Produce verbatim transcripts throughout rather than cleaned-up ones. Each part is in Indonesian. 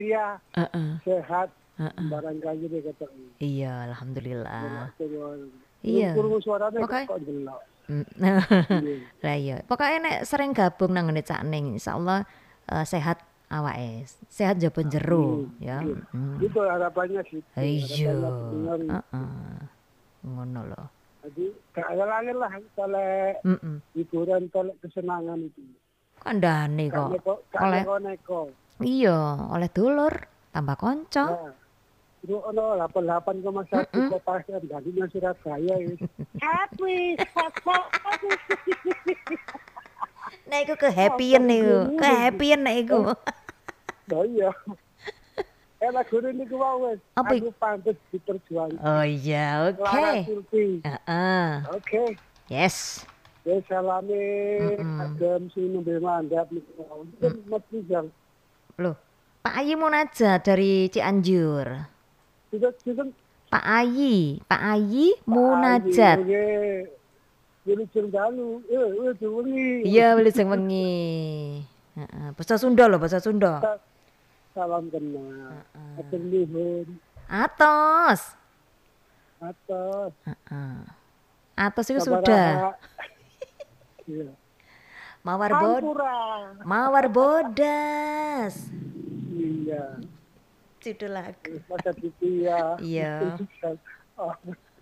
Iya, Heeh. sehat Heeh. barangkali dia ketemu. Iya, alhamdulillah. Iya, Krungu suarane pokoke kok delok. mmm, Iya. lah iya, pokoke nek sering gabung nang ngene Cak Ning, insyaallah uh, sehat awake, sehat njaba njero Amin. ya, Iya. mhm. Itu harapannya gitu, Iya, harapannya pendengar itu. heeh, ngono lho. Jadi gak angel-angel lah kalau Mhm. hiburan, kalau kesenangan itu. Kandhane Gak kok, neko, gak oleh neko-neko. iya, oleh dulur, tambah kanca. Nah, itu ono delapan puluh delapan koma satu Mhm. kota Kendarinya Surabaya wis. Happy, happy. Nek iku Apa ke-happy-an niku, iki? ke-happy-an nek iku. Eh, oh iya. Eh lagu ini ku mau wis, Apa ik aku pantes diperjuangkan. Oh iya, Clara oke. Silvi. Heeh. Oke. Yes. Ya salame Mhm. agam sing nembe mandap niku. Mmm. Mungkin mesti jam. Loh, Pak Ayi Munajat dari Cianjur. Sinten sinten? Pak Ayi, Pak Ayi Pak Ayi, Munajat. nggih. Wilujeng dalu, eh wilujeng wengi. Iya, wilujeng wengi. Heeh, basa Sunda lho, basa Sunda. Salam kenal. Heeh. Atur nuhun. Atos. Atos. Heeh. Atos itu sudah. Sabaraha. Iya. Mawar bod Hampura. Mawar bodas. Iya. Judul lagu. Masa gitu ya. Iya. Oh.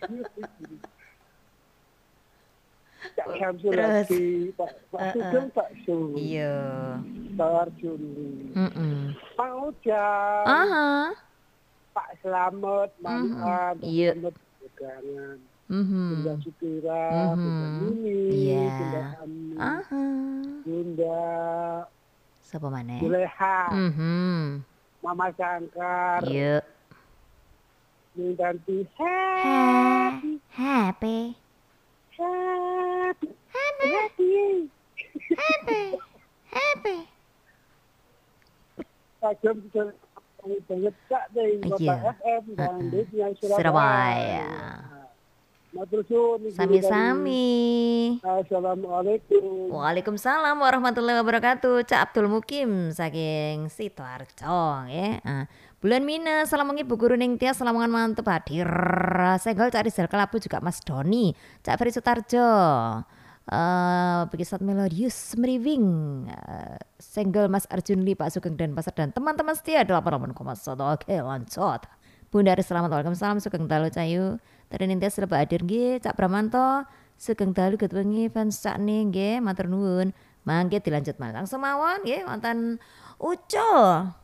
Cak Syamsul Terus lagi, Pak Pak heeh. Sugeng Pak Su. Iya. Bawar Juli. Mhm. Pak Ujang. Aha. Pak Slamet, Mhm. Mama, Pak Iya. Slamet pegangan. Bunda Mhm. Sukira, Bunda Mhm. Mimi, Iya. Bunda Ami, Aha. Bunda Sapa maneh? Juleha, Mhm. Mama Sangkar, Iya. Mintanti Ha happy, happy. happy, Happy. happy. Happy. Happy. Kagem bisa banget Kak dari Kota Iya. F M dan Heeh. Desnya Surabaya. Surabaya. Matur suwun iki dari Sami-sami. Assalamualaikum. Waalaikumsalam warahmatullahi wabarakatuh. Cak Abdul Mukim saking Sidoarjo nggih. Ah, bulan Mina salam wengi Bu Guru ning Tias Lamongan mantep hadir. Senggol Cak Rizal Kelabu juga Mas Doni. Cak Ferry Sutarjo. Eh Bekisat Melodius Meriwing. Uh, senggol Mas Arjun Li Pak Sugeng dan Pasar dan teman-teman setia delapan puluh delapan koma satu. Oke, lanjut. Bunda Aris selamat waalaikumsalam Sugeng Dalu Cayu. Tadi Nintias lebih hadir nggih Cak Pramanto. Sugeng dalu get wengi fans Cak Ning nggih matur nuwun. Mangke dilanjut malang semawon nggih wonten Ucul.